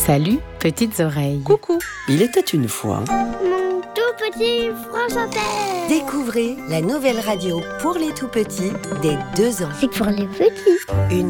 Salut, petites oreilles. Coucou. Il était une fois. Mon tout petit France Inter. Découvrez la nouvelle radio pour les tout petits dès 2 ans. C'est pour les petits.